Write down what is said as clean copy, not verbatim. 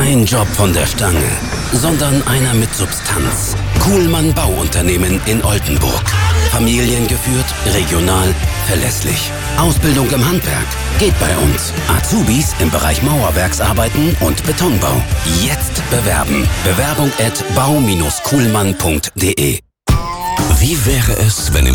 Kein Job von der Stange, sondern einer mit Substanz. Kuhlmann Bauunternehmen in Oldenburg. Familiengeführt, regional, verlässlich. Ausbildung im Handwerk geht bei uns. Azubis im Bereich Mauerwerksarbeiten und Betonbau. Jetzt bewerben. Bewerbung@bau-kuhlmann.de. Wie wäre es, wenn